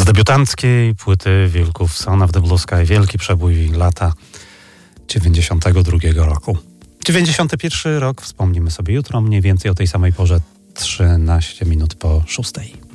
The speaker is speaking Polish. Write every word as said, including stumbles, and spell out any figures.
z debiutanckiej płyty Wilków Son of the Blue Sky, wielki przebój lata dziewięćdziesiątego drugiego roku. dziewięćdziesiąty pierwszy rok wspomnimy sobie jutro, mniej więcej o tej samej porze, trzynaście minut po szóstej.